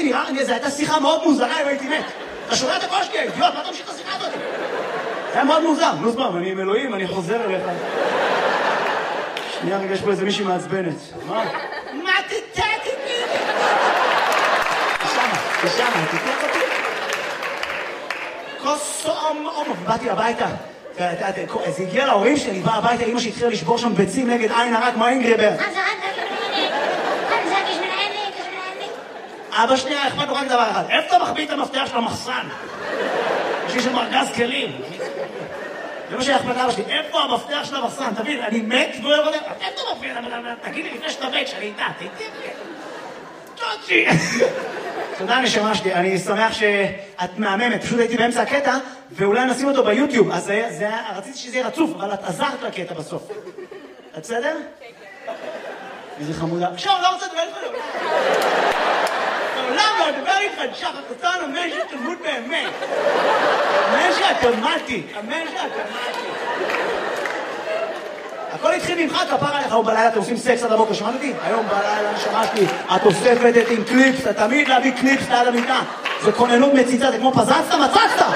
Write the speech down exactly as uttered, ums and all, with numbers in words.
נראה, זו הייתה שיחה מאוד מוזרה, אם הייתי מת. אתה שומע את הקול שלי, אידיוט, מה אתה ממשיך את השיחה הזאת? זה היה מאוד מוזר. נו, זמן, אני עם אלוהים, אני חוזר אליך. שנייה, רגע, יש פה איזה מישהי מעצבנת. מה? מה תתת אותי? תשמה, תשמה, תתת אותי? כוס אום אום, באתי הביתה. זה הגיע להורים שלי, בא הביתה, אמא שהתחילה לשבור שם ביצים נגד עין הרק, מה אינגרבר? אבא שנייה, אכפת לו רק דבר אחד. איפה אתה מחביא את המפתח של המחסן? יש לי שם ארגז כלים. זה מה שאכפת לאבא שלי. איפה המפתח של המחסן? תבין, אני מת והוא לא יודע. איפה אתה מפתח? תגיד לי לפני שאתה מת, שאני איתה. תגיד לי. צ'וצ'י. תודה נשמה שלי, אני שמח שאת מהממת. פשוט הייתי באמצע הקטע, ואולי נשים אותו ביוטיוב. אז רציתי שזה יהיה רצוף, אבל את עזרת לקטע בסוף. את בסדר? איזה חמודה. עכשיו, לא רוצה לדבר איתך לעולם. לעולם לא לדבר איתך, שחר, אתה אמן שתלמוד באמת. אמן שהתאמתי, אמן שהתאמתי. הכל התחיל ממך, כפר עליך, היום בלילה אתם עושים סקס עד הבוקר, שמעת אותי? היום בלילה שמעתי, את אוספת את עם קליפס, אתה תמיד להביא קליפס ליד המיטה. זה כוננות מציצה, זה כמו פזצת, מצצת!